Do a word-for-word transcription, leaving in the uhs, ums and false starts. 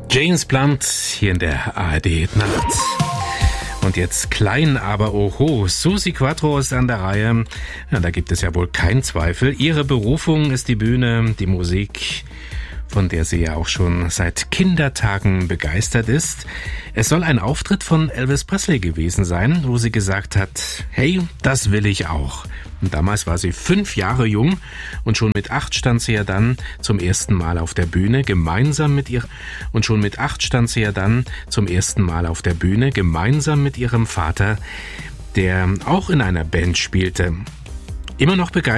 James Blunt hier in der A R D-Nacht. Und jetzt klein, aber oho, Susi Quattro ist an der Reihe. Ja, da gibt es ja wohl keinen Zweifel. Ihre Berufung ist die Bühne, die Musik, von der sie ja auch schon seit Kindertagen begeistert ist. Es soll ein Auftritt von Elvis Presley gewesen sein, wo sie gesagt hat, hey, das will ich auch. Und damals war sie fünf Jahre jung und schon mit acht stand sie ja dann zum ersten Mal auf der Bühne gemeinsam mit ihr und schon mit acht stand sie ja dann zum ersten Mal auf der Bühne gemeinsam mit ihrem Vater, der auch in einer Band spielte. Immer noch begeistert